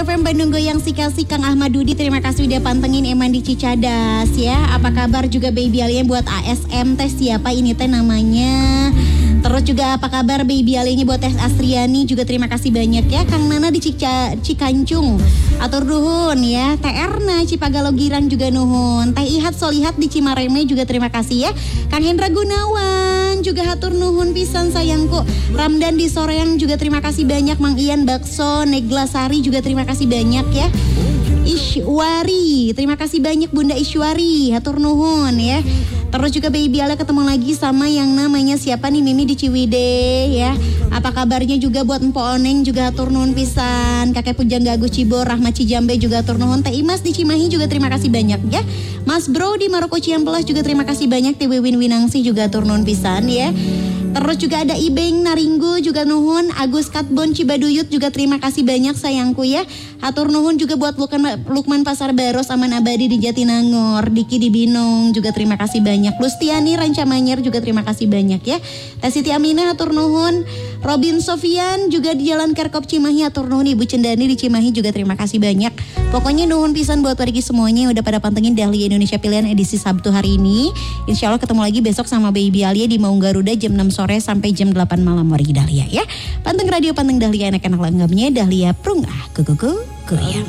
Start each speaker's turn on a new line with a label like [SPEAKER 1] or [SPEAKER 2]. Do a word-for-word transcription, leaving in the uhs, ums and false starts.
[SPEAKER 1] F M Bandung Goyang si-kasih Kang Ahmad Dudi, terima kasih udah pantengin Eman di Cicadas ya. Apa kabar juga Baby Alia buat A S M tes siapa ini teh namanya. Terus juga apa kabar Baby Alinya buat Tes Astriani juga terima kasih banyak ya. Kang Nana di Cica, Cikancung atur nuhun ya. Teh Erna Cipagalo Girang juga nuhun. Teh Ihat Solihat di Cimareme juga terima kasih ya. Kang Hendra Gunawan juga hatur nuhun pisan sayangku. Ramdan di Soreang juga terima kasih banyak. Mang Ian Bakso Neglasari juga terima kasih banyak ya. Ishwari, terima kasih banyak Bunda Ishwari, hatur nuhun ya. Terus juga Baby Ala ketemu lagi sama yang namanya siapa nih, Mimi di Ciwidey ya. Apa kabarnya juga buat Empo Oneng juga hatur nuhun pisan. Kakek Pujang Gagus Cibor, Rahmat Cijambe juga hatur nuhun. Teh Imas di Cimahi juga terima kasih banyak ya. Mas Bro di Maroko Ciamplas juga terima kasih banyak. Teh Wiwin Winangsi juga hatur nuhun pisan ya. Terus juga ada Ibeng Naringgo juga nuhun. Agus Katbon Cibaduyut juga terima kasih banyak sayangku ya. Hatur nuhun juga buat Lukman, Lukman Pasar Baros, Aman Abadi di Jatinangor, Diki di Binong juga terima kasih banyak. Lustiani Ranca Manyar juga terima kasih banyak ya. Teh Siti Aminah hatur nuhun. Robin Sofian juga di Jalan Kerkop Cimahi hatur nuhun. Ibu Cendani di Cimahi juga terima kasih banyak. Pokoknya nuhun pisan buat wargi semuanya yang udah pada pantengin Dahlia Indonesia Pilihan edisi Sabtu hari ini. Insya Allah ketemu lagi besok sama Baby Alia di Maung Garuda jam enam sore sampai jam delapan malam wargi Dahlia ya. Panteng radio, panteng Dahlia, enak-enak langgapnya Dahlia Prung ah kukuku goyang.